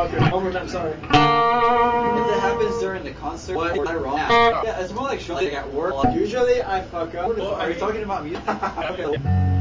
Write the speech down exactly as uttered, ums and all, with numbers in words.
Okay, one more time, sorry. If that happens during the concert, what am I wrong? Yeah, it's more like showing like at work. Usually I fuck up. Well, Are you I- talking about music? Okay.